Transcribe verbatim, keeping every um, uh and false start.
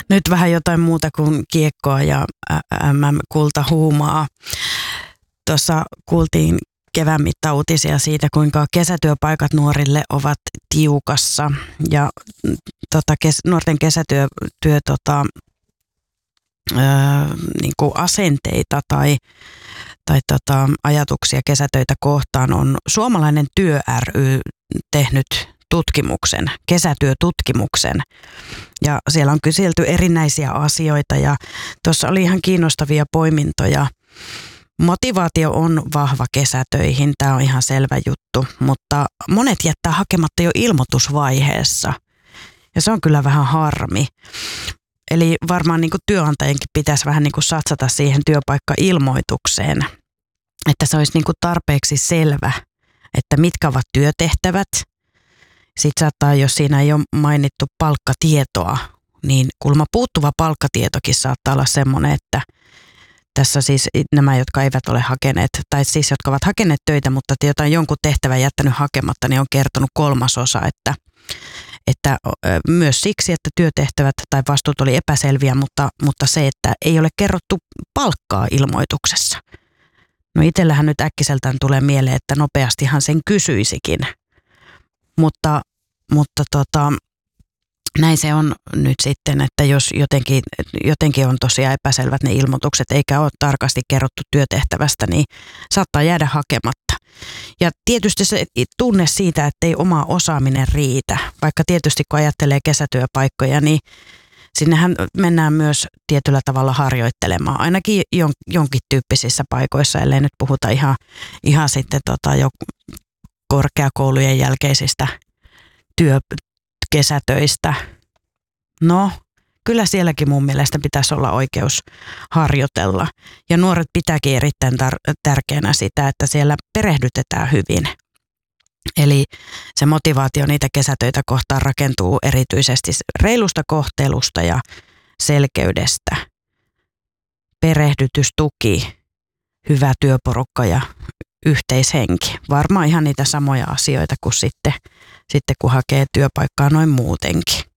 Nyt vähän jotain muuta kuin kiekkoa ja M M-kultahuumaa. Tuossa kuultiin kevään mittauutisia siitä, kuinka kesätyöpaikat nuorille ovat tiukassa ja tota, kes, nuorten kesätyö työ, tota, öö, niin kuin asenteita tai, tai tota, ajatuksia kesätöitä kohtaan on Suomalainen työ ry tehnyt tutkimuksen, kesätyötutkimuksen. Ja siellä on kyselty erinäisiä asioita ja tuossa oli ihan kiinnostavia poimintoja. Motivaatio on vahva kesätöihin, tämä on ihan selvä juttu, mutta monet jättää hakematta jo ilmoitusvaiheessa ja se on kyllä vähän harmi. Eli varmaan niin kuin työnantajienkin pitäisi vähän niin kuin satsata siihen työpaikkailmoitukseen, että se olisi niin kuin tarpeeksi selvä, että mitkä ovat työtehtävät. Sitten saattaa, jos siinä ei ole mainittu palkkatietoa, niin kuulemma puuttuva palkkatietokin saattaa olla semmoinen, että tässä siis nämä, jotka eivät ole hakeneet, tai siis jotka ovat hakeneet töitä, mutta jotain jonkun tehtävän jättänyt hakematta, niin on kertonut kolmasosa, että, että myös siksi, että työtehtävät tai vastuut oli epäselviä, mutta, mutta se, että ei ole kerrottu palkkaa ilmoituksessa. No itsellähän nyt äkkiseltään tulee mieleen, että nopeastihan sen kysyisikin, mutta, mutta tota, näin se on nyt sitten, että jos jotenkin, jotenkin on tosiaan epäselvät ne ilmoitukset, eikä ole tarkasti kerrottu työtehtävästä, niin saattaa jäädä hakematta. Ja tietysti se tunne siitä, että ei oma osaaminen riitä, vaikka tietysti kun ajattelee kesätyöpaikkoja, niin sinnehän mennään myös tietyllä tavalla harjoittelemaan, ainakin jon, jonkin tyyppisissä paikoissa, ellei nyt puhuta ihan, ihan sitten tota jo korkeakoulujen jälkeisistä työ, kesätöistä. No, kyllä sielläkin mun mielestä pitäisi olla oikeus harjoitella. Ja nuoret pitääkin erittäin tar- tärkeänä sitä, että siellä perehdytetään hyvin. Eli se motivaatio niitä kesätöitä kohtaan rakentuu erityisesti reilusta kohtelusta ja selkeydestä. Perehdytystuki, hyvä työporukka ja yhteishenki. Varmaan ihan niitä samoja asioita kuin sitten, sitten kun hakee työpaikkaa noin muutenkin.